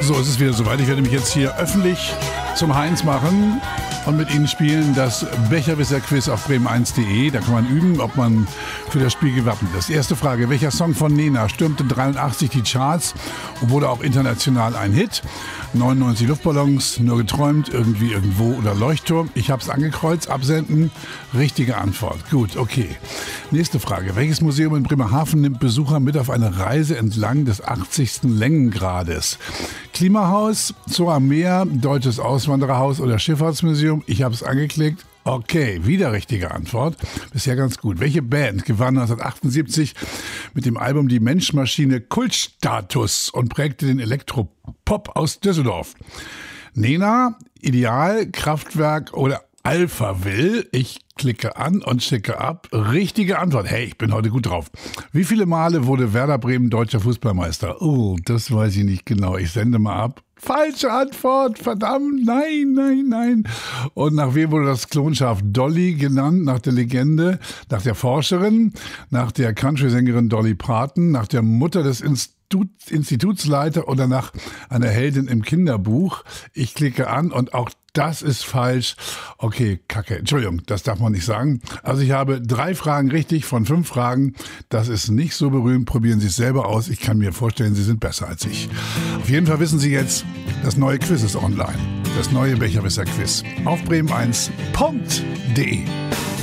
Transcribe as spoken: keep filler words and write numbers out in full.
So, es ist wieder soweit. Ich werde mich jetzt hier öffentlich zum Heinz machen und mit Ihnen spielen das Becherwisser-Quiz auf bremen eins punkt de. Da kann man üben, ob man für das Spiel gewappnet ist. Erste Frage: Welcher Song von Nena stürmte dreiundachtzig die Charts und wurde auch international ein Hit? neunundneunzig Luftballons, Nur geträumt, Irgendwie, irgendwo oder Leuchtturm. Ich habe es angekreuzt. Absenden. Richtige Antwort. Gut, okay. Nächste Frage: Welches Museum in Bremerhaven nimmt Besucher mit auf eine Reise entlang des achtzigsten Längengrades? Klimahaus, Zoo am Meer, Deutsches Auswandererhaus oder Schifffahrtsmuseum? Ich habe es angeklickt. Okay, wieder richtige Antwort. Bisher ganz gut. Welche Band gewann neunzehnhundertachtundsiebzig mit dem Album Die Menschmaschine Kultstatus und prägte den Elektropop aus Düsseldorf? Nena, Ideal, Kraftwerk oder Alphaville? Ich klicke an und schicke ab. Richtige Antwort. Hey, ich bin heute gut drauf. Wie viele Male wurde Werder Bremen deutscher Fußballmeister? Oh, das weiß ich nicht genau. Ich sende mal ab. Falsche Antwort, verdammt, nein, nein, nein. Und nach wem wurde das Klonschaf Dolly genannt? Nach der Legende, nach der Forscherin, nach der Country-Sängerin Dolly Parton, nach der Mutter des Instituts, Institutsleiter oder nach einer Heldin im Kinderbuch? Ich klicke an und auch das ist falsch. Okay, kacke. Entschuldigung, das darf man nicht sagen. Also ich habe drei Fragen richtig von fünf Fragen. Das ist nicht so berühmt. Probieren Sie es selber aus. Ich kann mir vorstellen, Sie sind besser als ich. Auf jeden Fall wissen Sie jetzt, das neue Quiz ist online. Das neue Becherwisser-Quiz auf bremen eins punkt de.